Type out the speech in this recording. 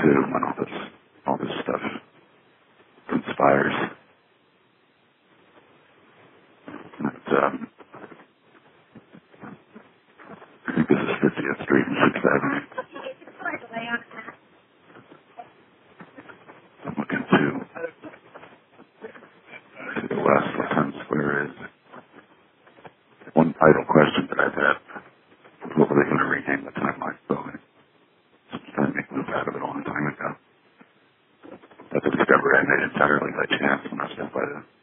too when all this stuff conspires. But, I think this is 50th Street and 6th Avenue. I'm looking to the west where Times Square is. One idle question that I've had, what were they going to rename the Timeline building? Trying to make a move out of it a long time ago. That's a discovery I made entirely by chance when I was down by the